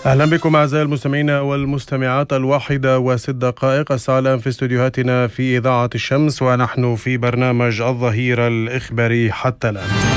أهلا بكم أعزائي المستمعين والمستمعات. 1:06 الساعة الآن في استديوهاتنا في إذاعة الشمس، ونحن في برنامج الظهيرة الإخباري حتى الآن.